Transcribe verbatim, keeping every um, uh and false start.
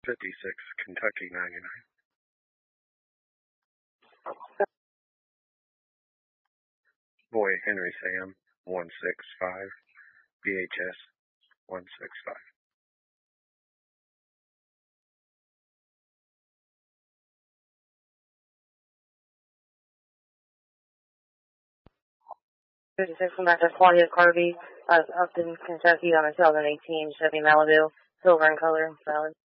fifty-six, Kentucky ninety-nine. Boy, Henry Sam, one six five, B H S, one six five. fifty-six from Doctor Claudia Carvey, uh, up in Kentucky on a two thousand eighteen Chevy Malibu, silver in color, valid.